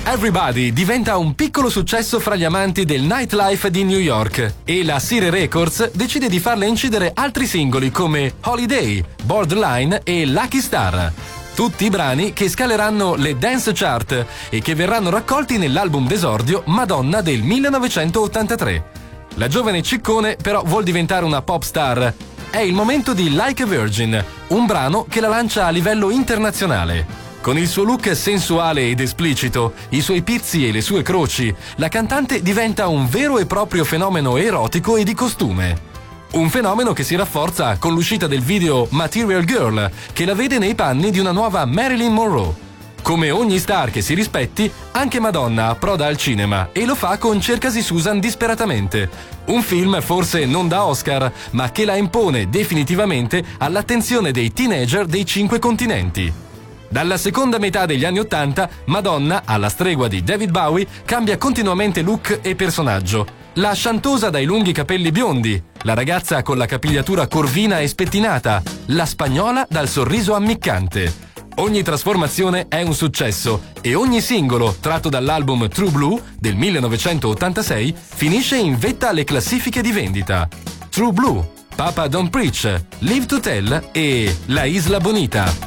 Everybody diventa un piccolo successo fra gli amanti del nightlife di New York e la Sire Records decide di farle incidere altri singoli come Holiday, Borderline e Lucky Star. Tutti i brani che scaleranno le dance chart e che verranno raccolti nell'album d'esordio Madonna del 1983. La giovane ciccone però vuol diventare una pop star. È il momento di Like a Virgin, un brano che la lancia a livello internazionale. Con il suo look sensuale ed esplicito, i suoi pizzi e le sue croci, la cantante diventa un vero e proprio fenomeno erotico e di costume. Un fenomeno che si rafforza con l'uscita del video Material Girl, che la vede nei panni di una nuova Marilyn Monroe. Come ogni star che si rispetti, anche Madonna approda al cinema e lo fa con Cercasi Susan disperatamente. Un film forse non da Oscar, ma che la impone definitivamente all'attenzione dei teenager dei 5 continenti. Dalla seconda metà degli anni '80, Madonna, alla stregua di David Bowie, cambia continuamente look e personaggio. La sciantosa dai lunghi capelli biondi, la ragazza con la capigliatura corvina e spettinata, la spagnola dal sorriso ammiccante. Ogni trasformazione è un successo e ogni singolo, tratto dall'album True Blue del 1986, finisce in vetta alle classifiche di vendita. True Blue, Papa Don't Preach, Live to Tell e La Isla Bonita.